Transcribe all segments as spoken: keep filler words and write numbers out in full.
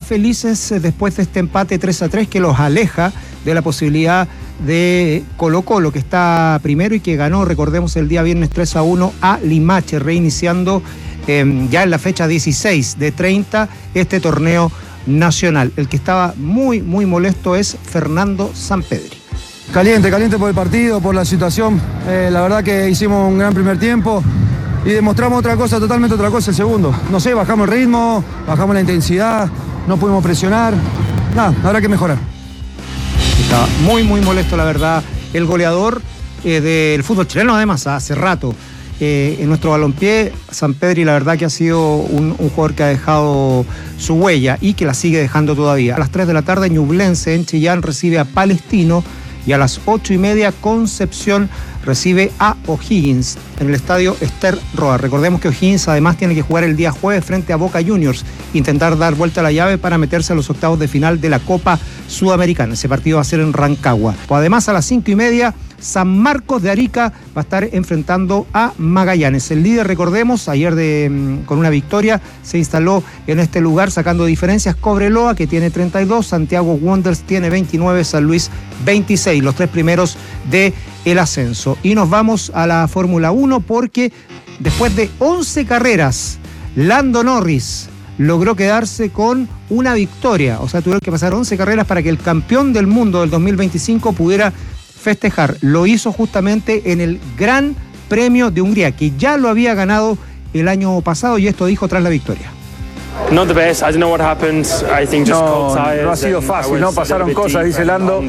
felices después de este empate tres a tres que los aleja de la posibilidad de Colo-Colo, que está primero y que ganó, recordemos, el día viernes tres a uno a Limache, reiniciando eh, ya en la fecha dieciséis de treinta este torneo nacional. El que estaba muy, muy molesto es Fernando Sampedri. Caliente, caliente por el partido, por la situación. Eh, la verdad que hicimos un gran primer tiempo y demostramos otra cosa, totalmente otra cosa el segundo. No sé, bajamos el ritmo, bajamos la intensidad, no pudimos presionar. Nada, habrá que mejorar. Estaba muy, muy molesto, la verdad, el goleador eh, del fútbol chileno, además, hace rato. Eh, en nuestro balompié, Sampedri, la verdad que ha sido un, un jugador que ha dejado su huella y que la sigue dejando todavía. A las tres de la tarde, Ñublense en Chillán recibe a Palestino y a las ocho y media, Concepción recibe a O'Higgins en el estadio Ester Roa. Recordemos que O'Higgins además tiene que jugar el día jueves frente a Boca Juniors, intentar dar vuelta a la llave para meterse a los octavos de final de la Copa Sudamericana. Ese partido va a ser en Rancagua. Además, a las cinco y media, San Marcos de Arica va a estar enfrentando a Magallanes. El líder, recordemos, ayer de, con una victoria se instaló en este lugar sacando diferencias. Cobreloa, que tiene treinta y dos, Santiago Wanderers tiene veintinueve, San Luis veintiséis, los tres primeros de el ascenso. Y nos vamos a la Fórmula uno porque después de once carreras, Lando Norris logró quedarse con una victoria. O sea, tuvieron que pasar once carreras para que el campeón del mundo del dos mil veinticinco pudiera festejar. Lo hizo justamente en el Gran Premio de Hungría, que ya lo había ganado el año pasado, y esto dijo tras la victoria. Not the best. I don't know what happened. I think just no, cold tires. No ha sido fácil, ¿no? Pasaron cosas, dice Lando.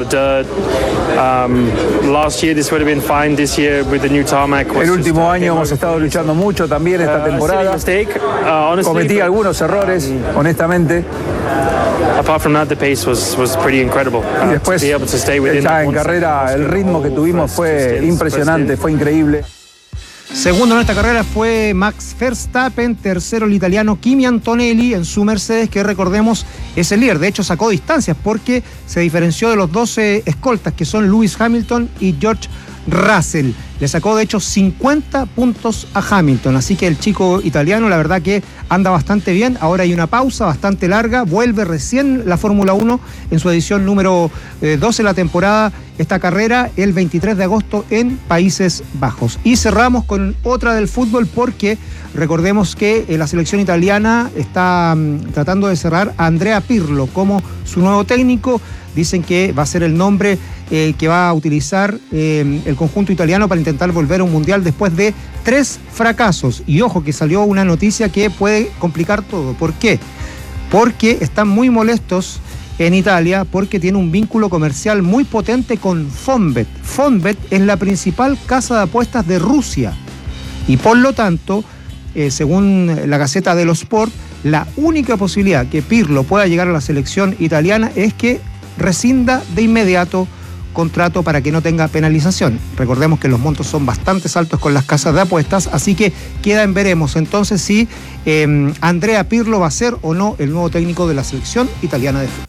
Um, last year this would have been fine. This year with the new tarmac. El último just, año hemos estado luchando mucho también esta uh, temporada. Mistake, uh, honestly, Cometí but, algunos errores, um, honestamente. Apart from that, the pace was was pretty incredible. Uh, y después, to be able to stay within ya en carrera, el ritmo que tuvimos fue impresionante, fue increíble. Segundo en esta carrera fue Max Verstappen, tercero el italiano Kimi Antonelli en su Mercedes, que recordemos es el líder. De hecho, sacó distancias porque se diferenció de los doce escoltas, que son Lewis Hamilton y George Russell. Le sacó de hecho cincuenta puntos a Hamilton, así que el chico italiano la verdad que anda bastante bien. Ahora hay una pausa bastante larga, vuelve recién la Fórmula uno en su edición número eh, doce de la temporada, esta carrera el veintitrés de agosto en Países Bajos. Y cerramos con otra del fútbol porque recordemos que eh, la selección italiana está um, tratando de cerrar a Andrea Pirlo como su nuevo técnico. Dicen que va a ser el nombre eh, que va a utilizar eh, el conjunto italiano para intentar volver a un mundial después de tres fracasos. Y ojo que salió una noticia que puede complicar todo. ¿Por qué? Porque están muy molestos en Italia porque tiene un vínculo comercial muy potente con Fonbet. Fonbet es la principal casa de apuestas de Rusia. Y por lo tanto, eh, según la Gaceta dello Sport, la única posibilidad que Pirlo pueda llegar a la selección italiana es que rescinda de inmediato contrato para que no tenga penalización. Recordemos que los montos son bastante altos con las casas de apuestas, así que queda en veremos entonces si eh, Andrea Pirlo va a ser o no el nuevo técnico de la selección italiana de fútbol.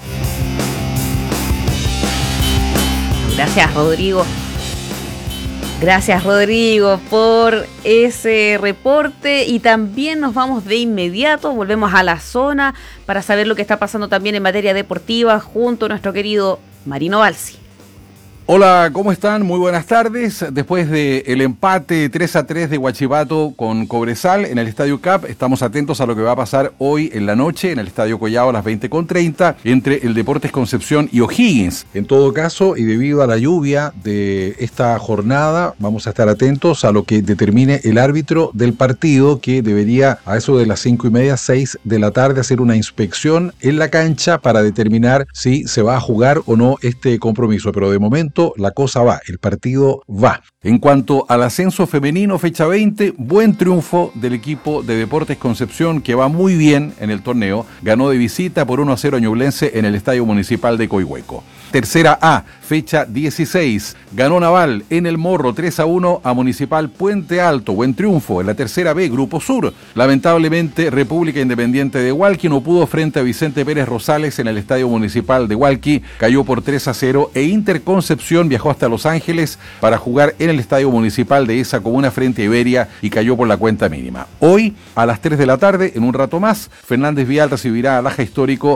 Gracias, Rodrigo. Gracias, Rodrigo, por ese reporte, y también nos vamos de inmediato, volvemos a la zona para saber lo que está pasando también en materia deportiva junto a nuestro querido Marino Balsi. Hola, ¿cómo están? Muy buenas tardes. Después del empate tres a tres de Huachipato con Cobresal en el Estadio Cap, estamos atentos a lo que va a pasar hoy en la noche en el Estadio Collao a las veinte con treinta entre el Deportes Concepción y O'Higgins. En todo caso, y debido a la lluvia de esta jornada, vamos a estar atentos a lo que determine el árbitro del partido, que debería a eso de las cinco y media, seis de la tarde hacer una inspección en la cancha para determinar si se va a jugar o no este compromiso. Pero de momento la cosa va, el partido va. En cuanto al ascenso femenino, fecha veinte, buen triunfo del equipo de Deportes Concepción, que va muy bien en el torneo. Ganó de visita por uno a cero a Ñublense en el Estadio Municipal de Coihueco. Tercera A, fecha dieciséis, ganó Naval en el Morro tres a uno a Municipal Puente Alto, buen triunfo. En la tercera B, Grupo Sur, lamentablemente República Independiente de Hualqui no pudo frente a Vicente Pérez Rosales en el Estadio Municipal de Hualqui, cayó por tres a cero, e Interconcepción viajó hasta Los Ángeles para jugar en el Estadio Municipal de esa comuna frente a Iberia y cayó por la cuenta mínima. Hoy, a las tres de la tarde, en un rato más, Fernández Vial recibirá a Laja Histórico